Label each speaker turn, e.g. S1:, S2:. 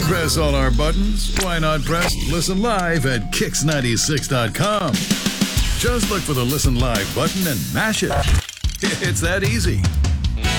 S1: press all our buttons? Why not press listen live at kicks96.com? Just look for the listen live button and mash it. It's that easy.